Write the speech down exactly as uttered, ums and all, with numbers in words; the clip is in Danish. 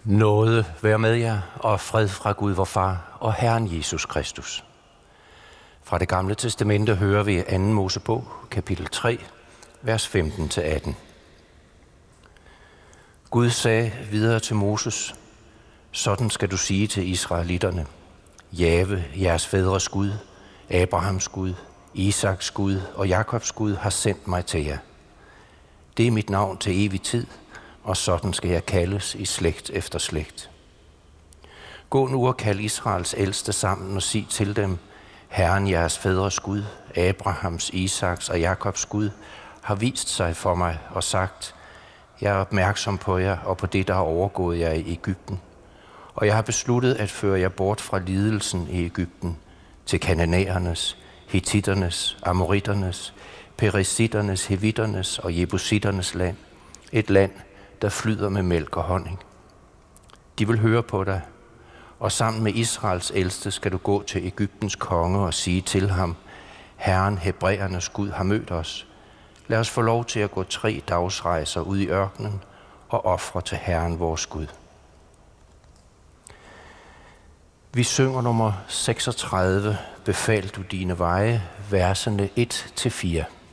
Nåde være med jer, og fred fra Gud vor Far og Herren Jesus Kristus. Fra det gamle testamente hører vi anden Mosebog, kapitel tre, vers femten til atten. Gud sagde videre til Moses: Sådan skal du sige til israelitterne: Jahve, jeres fædres Gud, Abrahams Gud, Isaks Gud og Jakobs Gud har sendt mig til jer. Det er mit navn til evig tid, og sådan skal jeg kaldes i slægt efter slægt. Gå nu og kald Israels ældste sammen og sig til dem: Herren jeres fædres Gud, Abrahams, Isaks og Jakobs Gud, har vist sig for mig og sagt: Jeg er opmærksom på jer og på det, der har overgået jer i Egypten. Og jeg har besluttet at føre jer bort fra lidelsen i Egypten til kananæernes, hittiternes, amoritternes, perisitternes, hevitternes og jebusitternes land, et land, der flyder med mælk og honning. De vil høre på dig, og sammen med Israels ældste skal du gå til Egyptens konge og sige til ham: Herren, hebræernes Gud, har mødt os. Lad os få lov til at gå tre dagsrejser ud i ørkenen og ofre til Herren vores Gud. Vi synger nummer seksogtredive, Befal du dine veje, verserne et til fire.